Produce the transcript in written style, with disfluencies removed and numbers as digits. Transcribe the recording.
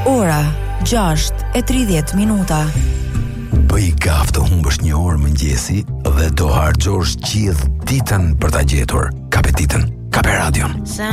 Ora 6:30. Bëj gaf të humbësh një orë mëngjesi dhe do harxhosh gjithë ditën për ta gjetur. Kape ditën, kape radion.